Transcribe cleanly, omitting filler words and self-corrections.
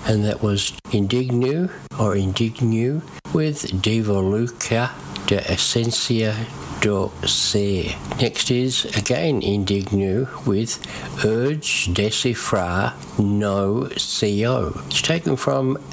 and that was Indignu or Indignu with Devoluca de Essentia do Ser. Next is again Indignu with Urge Decifrar no CO. It's taken from